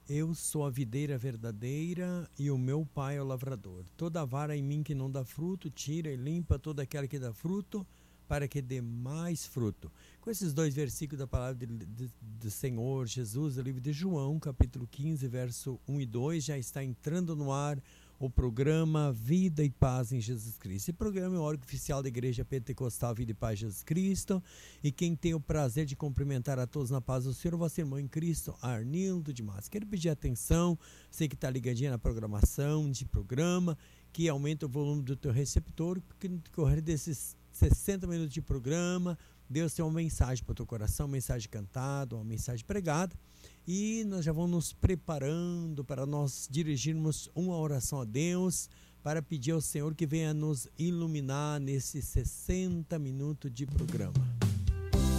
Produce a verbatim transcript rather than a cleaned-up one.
Eu sou a videira verdadeira e o meu pai é o lavrador. Toda vara em mim que não dá fruto, tira e limpa toda aquela que dá fruto, para que dê mais fruto. Com esses dois versículos da palavra do Senhor Jesus, do livro de João, capítulo quinze, verso um e dois, já está entrando no ar o programa Vida e Paz em Jesus Cristo. Esse programa é o órgão oficial da Igreja Pentecostal Vida e Paz em Jesus Cristo, e quem tem o prazer de cumprimentar a todos na paz do Senhor, vossa irmã em Cristo, Arnildo de Massa. Quero pedir atenção, você que está ligadinho na programação de programa, que aumenta o volume do teu receptor, porque no decorrer desses sessenta minutos de programa, Deus tem uma mensagem para o teu coração, uma mensagem cantada, uma mensagem pregada, e nós já vamos nos preparando para nós dirigirmos uma oração a Deus, para pedir ao Senhor que venha nos iluminar nesses sessenta minutos de programa.